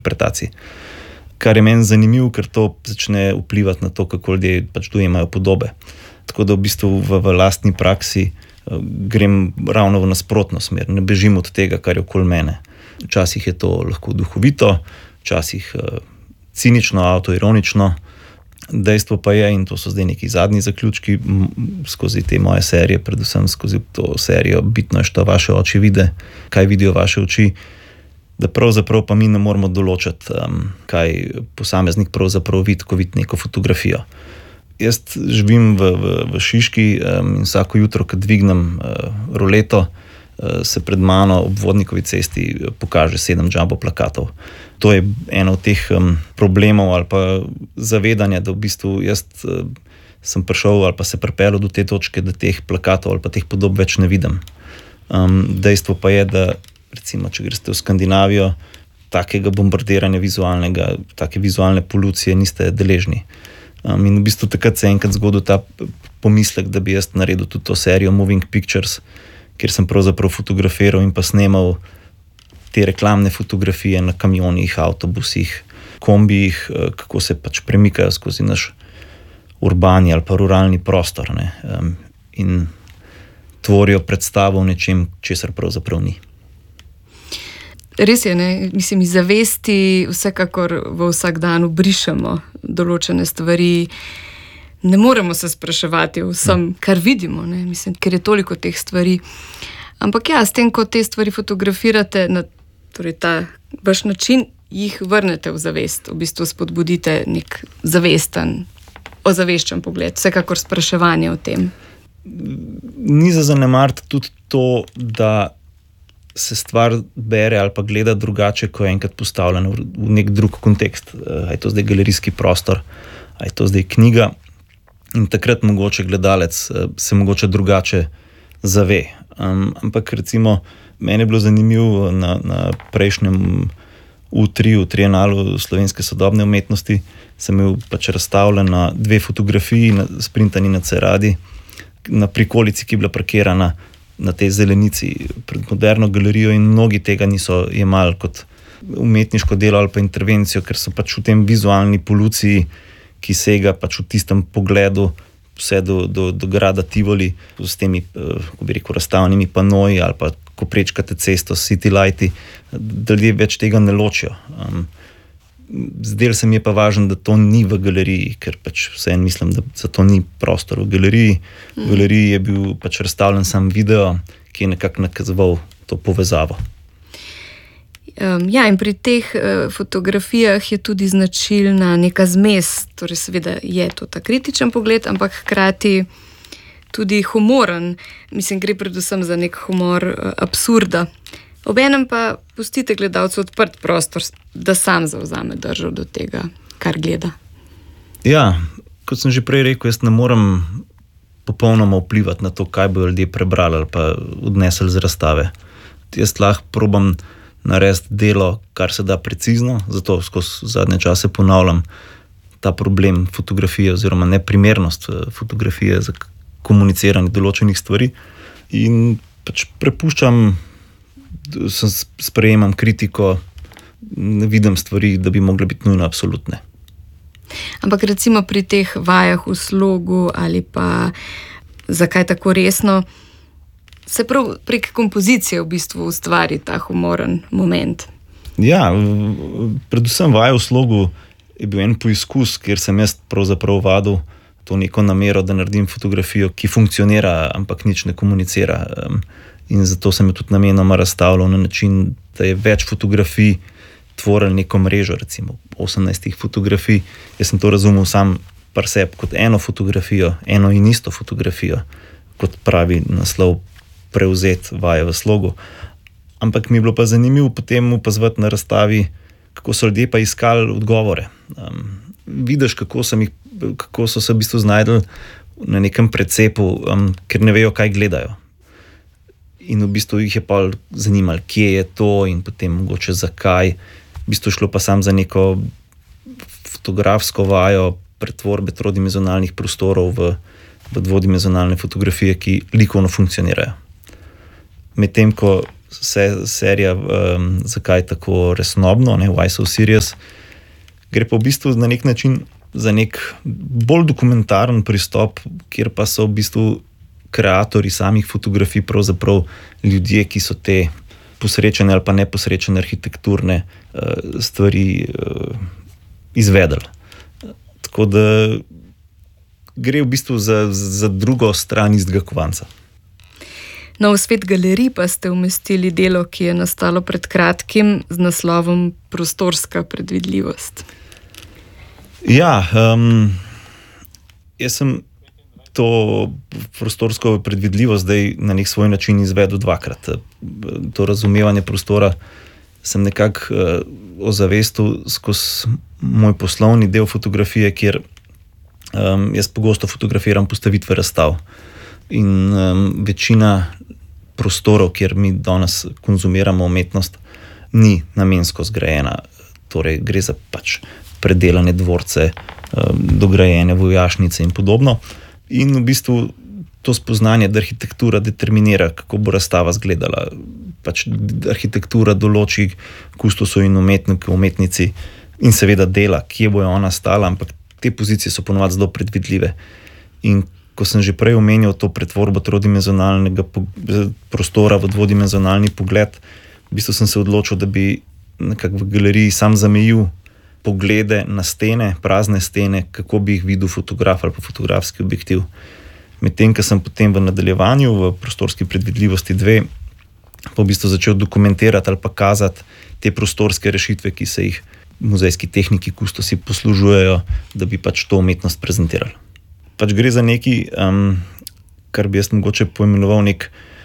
interpretacij. Kar je meni zanimivo, ker to začne vplivati na to, kako ljudje pač dojemajo podobe. Tako da v bistvu v lastni praksi grem ravno v nasprotno smer, ne bežim od tega, kar je okoli mene. Včasih je to lahko duhovito, včasih cinično, avtoironično. Dejstvo pa je, in to so zdaj neki zadnji zaključki skozi te moje serije, predvsem skozi to serijo Bitno je, što vaše oči vide, kaj vidijo vaše oči, da pravzaprav pa mi ne moramo določiti, kaj posameznik pravzaprav vidi, ko vidi neko fotografijo. Jaz živim v Šiški in vsako jutro, ko dvignem roleto, se pred mano ob Vodnikovi cesti pokaže 7 jumbo plakatov. To je eno od teh problemov ali pa zavedanja, da v bistvu jaz sem prišel ali pa se pripeljal do te točke, da teh plakatov ali pa teh podob več ne vidim. Dejstvo pa je, da recimo, če greste v Skandinavijo, takega bombardiranja vizualnega, take vizualne polucije niste deležni. In v bistvu takrat se je enkrat zgodil ta pomislek, da bi jaz naredil tudi to serijo Moving Pictures, kjer sem pravzaprav fotografiral in pa snemal te reklamne fotografije na kamionih, avtobusih, kombijih, kako se pač premikajo skozi naš urbani ali pa ruralni prostor, ne, in tvorijo predstavo o nečem, česar pravzaprav ni. Res je, ne? Mislim, iz zavesti vsekakor v vsakdanu brišemo določene stvari. Ne moremo se spraševati o vsem, kar vidimo, ne? Mislim, ker je toliko teh stvari. Ampak ja, s tem, ko te stvari fotografirate na torej ta vaš način, jih vrnete v zavest. V bistvu spodbudite nek zavesten, ozaveščen pogled. Vsekakor spraševanje o tem. Ni za zanemariti tudi to, da se stvar bere ali pa gleda drugače, ko je enkrat postavljena v nek drug kontekst. A je to zdaj galerijski prostor, a je to zdaj knjiga. In takrat mogoče gledalec se mogoče drugače zave. Ampak recimo, meni je bilo zanimivo na prejšnjem v Trienalu slovenske sodobne umetnosti, sem imel pač razstavljena 2 fotografiji sprintani na ceradi, na prikolici, ki je bila parkirana na tej zelenici pred Moderno galerijo, in mnogi tega niso jemali kot umetniško delo ali pa intervencijo, ker so pač v tem vizualni poluciji, ki sega pač v tistem pogledu vse do grada Tivoli, s temi, kako bi rekel, razstavnimi panoji ali pa ko prečkate cesto s city lighti, da ljudje več tega ne ločijo. Zdelo se mi je pa važno, da to ni v galeriji, ker pač vseeno mislim, da za to ni prostor v galeriji. V galeriji je bil pač razstavljen sam video, ki je nekako nakazoval to povezavo. Ja, in pri teh fotografijah je tudi značilna neka zmes, torej seveda je to ta kritičen pogled, ampak hkrati tudi humoren. Mislim, gre predvsem za nek humor absurda. Obenem pa pustite gledalcu odprt prostor, da sam zavzame držo do tega, kar gleda. Ja, kot sem že prej rekel, jaz ne morem popolnoma vplivati na to, kaj bodo ljudje prebrali ali pa odnesli z razstave. Jaz lahko probam narediti delo, kar se da precizno, zato skozi zadnje čase ponavljam ta problem fotografije oziroma neprimernost fotografije za komuniciranje določenih stvari, in pač prepuščam, sprejemam kritiko, ne vidim stvari, da bi mogle biti nujno absolutne. Ampak recimo pri teh vajah v slogu ali pa zakaj tako resno, se prav prek kompozicije v bistvu ustvari ta humoren moment. Ja, predvsem vaja v slogu je bil en poizkus, kjer sem jaz pravzaprav vadil to neko namero, da naredim fotografijo, ki funkcionira, ampak nič ne komunicira. In zato sem jo tudi namenoma razstavljal na način, da je več fotografij tvorili neko mrežo, recimo 18 fotografij. Jaz sem to razumel sam par sebi kot eno fotografijo, eno in isto fotografijo, kot pravi naslov prevzeti vaje v slogu. Ampak mi je bilo pa zanimivo potem opazovati na razstavi, kako so ljudje pa iskali odgovore. Vidiš, kako so se v bistvu znajdli na nekem precepu, ker ne vejo, kaj gledajo. In v bistvu jih je pa zanimalo, kje je to in potem mogoče zakaj. V bistvu šlo pa sam za neko fotografsko vajo pretvorbe trodimenzionalnih prostorov v dvodimenzionalne fotografije, ki likovno funkcionirajo. Medtem ko serija Zakaj tako resnobno, ne, Why So Serious, gre pa v bistvu na nek način za nek bolj dokumentaren pristop, kjer pa so v bistvu kreatorji samih fotografij pravzaprav ljudje, ki so te posrečene ali pa neposrečene arhitekturne stvari izvedli. Tako da gre v bistvu za drugo stran istega kovanca. No, v svet galerij pa ste umestili delo, ki je nastalo pred kratkim z naslovom Prostorska predvidljivost. Ja, jaz sem to prostorsko predvidljivost zdaj na nek svoj način izvedel dvakrat. To razumevanje prostora sem nekako ozavestil skozi moj poslovni del fotografije, kjer jaz pogosto fotografiram postavitve razstav. In večina prostorov, kjer mi danes konzumiramo umetnost, ni namensko zgrajena. Torej, gre za predelane dvorce, dograjene vojašnice in podobno. In v bistvu to spoznanje, da arhitektura determinira, kako bo razstava izgledala. Arhitektura določi kustosov in umetnici in seveda dela, kje bo ona stala, ampak te pozicije so ponovadi zelo predvidljive. In ko sem že prej omenil to pretvorbo trodimenzionalnega prostora v dvodimenzionalni pogled, v bistvu sem se odločil, da bi nekako v galeriji sam zamejil poglede na stene, prazne stene, kako bi jih videl fotograf ali pa fotografski objektiv. Medtem, ko sem potem v nadaljevanju v prostorski predvidljivosti 2 pa v bistvu začel dokumentirati ali pa kazati te prostorske rešitve, ki se jih muzejski tehniki, kustosi poslužujejo, da bi to umetnost prezentirali. Gre za nekaj, kar bi jaz mogoče poimenoval nek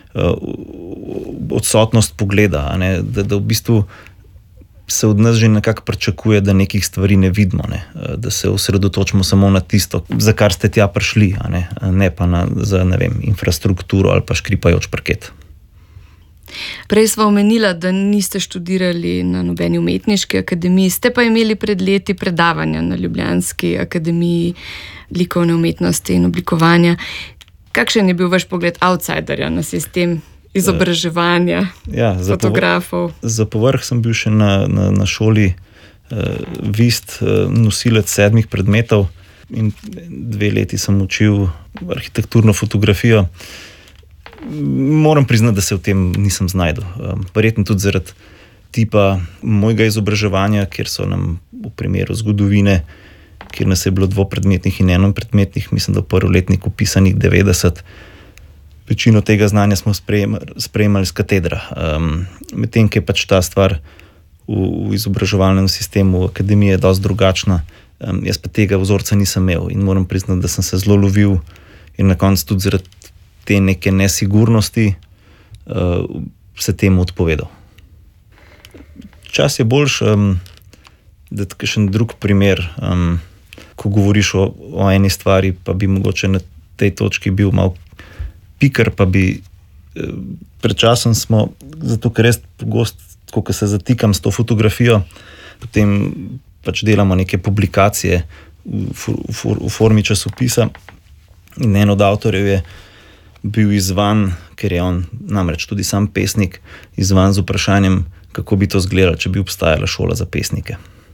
odsotnost pogleda, da v bistvu se od nas že nekako pričakuje, da nekih stvari ne vidimo, da se osredotočimo samo na tisto, za kar ste tja prišli, ne pa za infrastrukturo ali pa škripajoč parket. Prej sva omenila, da niste študirali na nobeni umetniški akademiji, ste pa imeli pred leti predavanja na Ljubljanski akademiji likovne umetnosti in oblikovanja. Kakšen je bil vaš pogled outsiderja na sistem izobraževanja fotografov? Za povrh sem bil še na šoli VIST, nosilec 7 predmetov in 2 leti sem učil arhitekturno fotografijo. Moram priznati, da se v tem nisem znašel. Verjetno tudi zaradi tipa mojega izobraževanja, kjer so nam v primeru zgodovine, kjer nas je bilo 2-predmetnih in 1-predmetnih, mislim, da v prvoletniku pisanih 90. Večino tega znanja smo sprejemali z katedra. Medtem, ko je ta stvar v izobraževalnem sistemu akademije dosti drugačna, jaz pa tega vzorca nisem imel in moram priznati, da sem se zelo lovil in na koncu tudi zaradi te neke nesigurnosti se temu odpovedal. Čas je boljš, da kakšen drug primer, ko govoriš o eni stvari, pa bi mogoče na tej točki bil malo pikar, pa bi pred časom smo, zato ker res pogosto, ko se zatikam s to fotografijo, potem delamo neke publikacije v formi časopisa in en od avtorjev je bil izzvan, ker je on namreč tudi sam pesnik, izzvan z vprašanjem, kako bi to izgledalo, če bi obstajala šola za pesnike.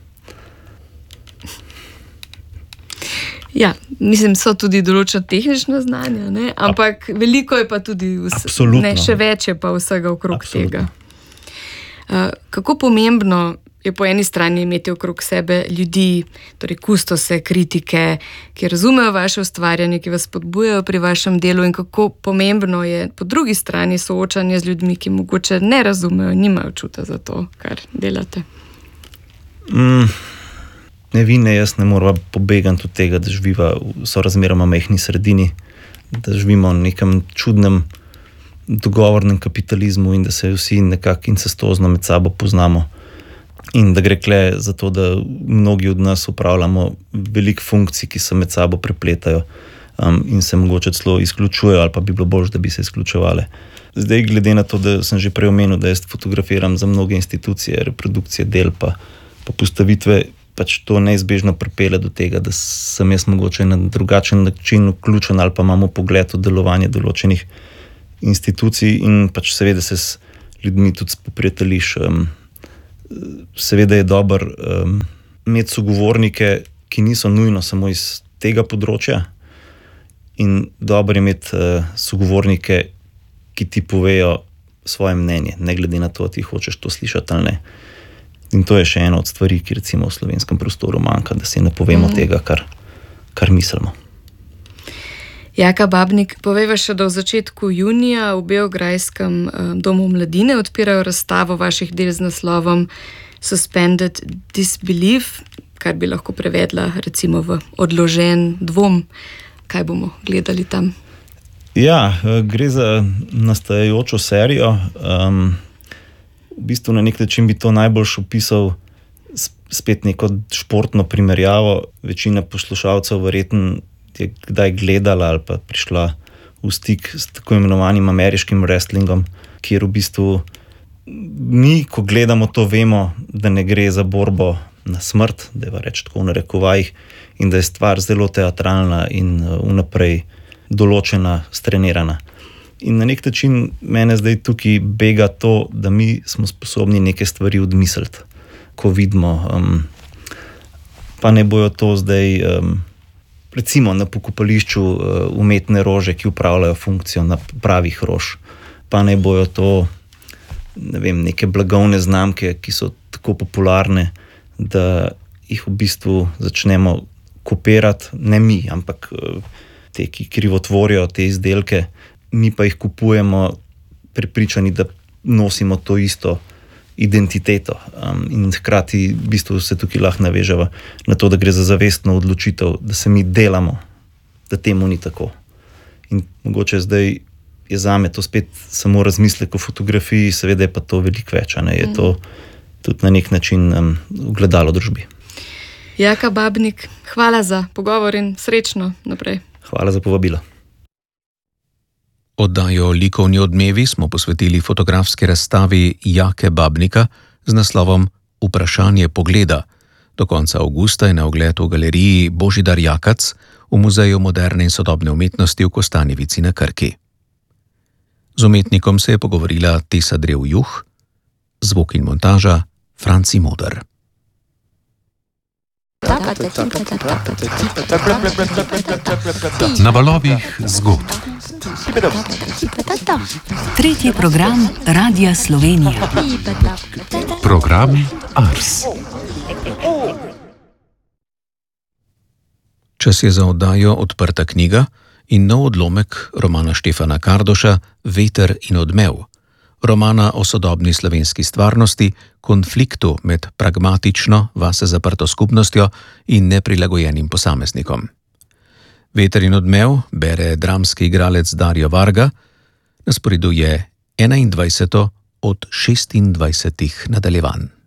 Ja, mislim, so tudi določena tehnična znanja, ne? Ampak veliko je pa tudi še več je pa vsega okrog tega. Kako pomembno je po eni strani imeti okrog sebe ljudi, torej kustose, kritike, ki razumejo vaše ustvarjanje, ki vas spodbujajo pri vašem delu, in kako pomembno je po drugi strani soočanje z ljudmi, ki mogoče ne razumejo, nimajo čuta za to, kar delate? Ne vi, ne jaz ne morava pobegati od tega, da živiva v sorazmeroma majhni sredini, da živimo v nekem čudnem dogovornem kapitalizmu in da se vsi nekako incestozno med sabo poznamo. In da gre kle za to, da mnogi od nas upravljamo veliko funkcij, ki se med sabo prepletajo in se mogoče celo izključujejo, ali pa bi bilo boljše, da bi se izključevale. Zdaj, glede na to, da sem že prej omenil, da jaz fotografiram za mnoge institucije, reprodukcije del pa postavitve, to neizbežno pripelje do tega, da sem jaz mogoče na drugačen način vključen ali pa imamo pogled v delovanje določenih institucij in seveda se z ljudmi tudi spoprijateljiš. Seveda je dobro imeti sogovornike, ki niso nujno samo iz tega področja, in dobro je imeti sogovornike, ki ti povejo svoje mnenje, ne glede na to, ti hočeš to slišati ali ne. In to je še ena od stvari, ki recimo v slovenskem prostoru manjka, da si ne povemo tega, kar mislimo. Jaka Babnik, povejva še, da v začetku junija v Beograjskem domu mladine odpirajo razstavo vaših del z naslovom Suspended Disbelief, kar bi lahko prevedla recimo v odložen dvom. Kaj bomo gledali tam? Ja, gre za nastajajočo serijo. V bistvu na nek način bi to najbolj opisal spet neko športno primerjavo. Večina poslušalcev verjetno je kdaj gledala ali pa prišla v stik s tako imenovanim ameriškim wrestlingom, kjer v bistvu mi, ko gledamo to, vemo, da ne gre za borbo na smrt, da je reč tako v narekovajih, in da je stvar zelo teatralna in vnaprej določena, strenirana. In na nek način mene zdaj tukaj bega to, da mi smo sposobni neke stvari odmisliti, ko vidimo. Pa ne bojo to zdaj recimo na pokopališču umetne rože, ki upravljajo funkcijo na pravih rož. Pa ne bojo to, ne vem, neke blagovne znamke, ki so tako popularne, da jih v bistvu začnemo kopirati, ne mi, ampak te, ki krivotvorijo te izdelke, mi pa jih kupujemo prepričani, da nosimo to isto identiteto. In hkrati v bistvu se tukaj lahko naveževa na to, da gre za zavestno odločitev, da se mi delamo, da temu ni tako. In mogoče zdaj je zame to spet samo razmislek o fotografiji, seveda je pa to veliko več, ne? Je to tudi na nek način ogledalo družbi. Jaka Babnik, hvala za pogovor in srečno naprej. Hvala za povabilo. Oddajo Likovni odmevi smo posvetili fotografski razstavi Jake Babnika z naslovom Vprašanje pogleda. Do konca avgusta je na ogled v galeriji Božidar Jakac v Muzeju moderne in sodobne umetnosti v Kostanjevici na Krki. Z umetnikom se je pogovorila Tesa Drev Juh, zvok in montaža Franci Moder. Na valovih zgodb. Tretji program Radia Slovenija. Program Ars. Čas je za oddajo Odprta knjiga in nov odlomek romana Štefana Kardoša Veter in odmev. Romana o sodobni slovenski stvarnosti, konfliktu med pragmatično, vase zaprto skupnostjo in neprilagojenim posameznikom. Veter in odmev bere dramski igralec Dario Varga, na sporedu je 21. od 26 nadaljevanj.